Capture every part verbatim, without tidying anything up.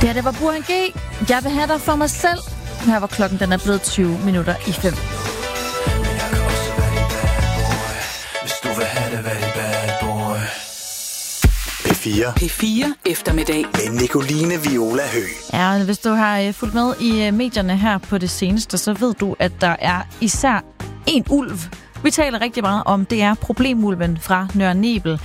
Ja, det var Burhan G. Jeg vil have dig for mig selv. Her var klokken, den er blevet tyve minutter i fem. P fire. P fire eftermiddag. Med Nicoline Viola Høgh. Ja, hvis du har fulgt med i medierne her på det seneste, så ved du, at der er især en ulv. Vi taler rigtig meget om, det er problemulven fra Nørre Nebel.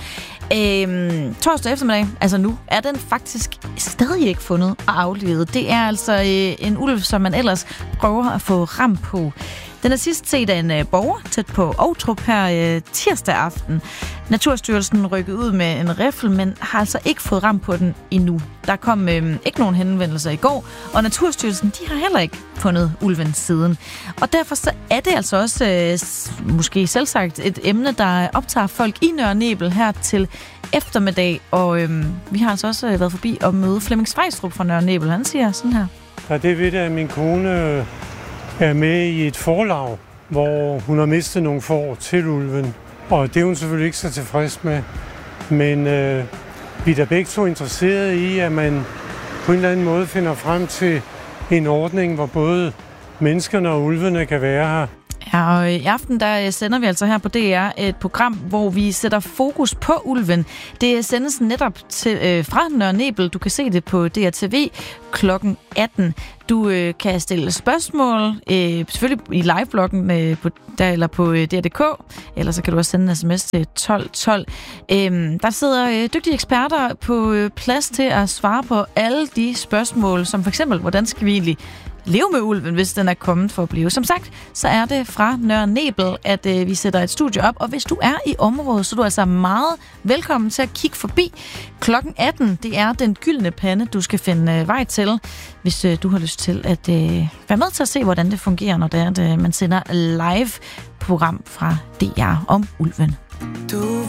Øhm, torsdag eftermiddag, altså nu, er den faktisk stadig ikke fundet og aflevet. Det er altså øh, en ulv, som man ellers prøver at få ram på. Den er sidst set af en øh, borger tæt på Ovtrup her øh, tirsdag aften. Naturstyrelsen rykkede ud med en riffel, men har altså ikke fået ram på den endnu. Der kom øh, ikke nogen henvendelser i går, og Naturstyrelsen de har heller ikke fundet ulven siden. Og derfor så er det altså også øh, måske selvsagt et emne, der optager folk i Nørre Nebel her til eftermiddag. Og øh, vi har altså også været forbi og møde Flemming Svejstrup fra Nørre Nebel. Han siger sådan her. Ja, det ved jeg, at min kone er med i et forlag, hvor hun har mistet nogle får til ulven. Og det er hun selvfølgelig ikke så tilfreds med. Men øh, vi er da begge to interesserede i, at man på en eller anden måde finder frem til en ordning, hvor både menneskerne og ulvene kan være her. Ja, og i aften der sender vi altså her på D R et program, hvor vi sætter fokus på ulven. Det sendes netop til, øh, fra Nørre Nebel. Du kan se det på D R T V klokken atten. Du øh, kan stille spørgsmål, øh, selvfølgelig i live-bloggen øh, på, der, eller på øh, D R punktum D K, eller så kan du også sende en sms til tolv tolv. Øh, der sidder øh, dygtige eksperter på øh, plads til at svare på alle de spørgsmål, som for eksempel, hvordan skal vi egentlig leve med ulven, hvis den er kommet for at blive. Som sagt, så er det fra Nørre Nebel, at øh, vi sætter et studie op, og hvis du er i området, så er du altså meget velkommen til at kigge forbi. Klokken atten, det er den gyldne pande, du skal finde øh, vej til, hvis øh, du har lyst til at øh, være med til at se, hvordan det fungerer, når det er, at øh, man sender live program fra D R om ulven. Du